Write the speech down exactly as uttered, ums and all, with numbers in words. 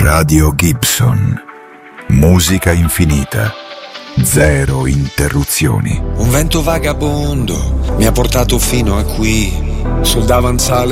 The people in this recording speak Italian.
Radio Gibson. Musica infinita. Zero interruzioni. Un vento vagabondo mi ha portato fino a qui, sul davanzale